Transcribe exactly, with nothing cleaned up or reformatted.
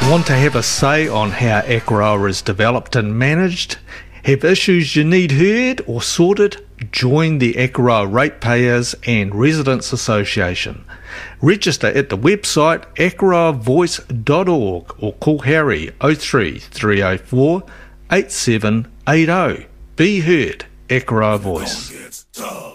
Want to have a say on how Akaroa is developed and managed? Have issues you need heard or sorted? Join the Akaroa Ratepayers and Residents Association. Register at the website akaroa voice dot org or call Harry oh three, three oh four, eight seven eight oh. Be heard, Akaroa Voice.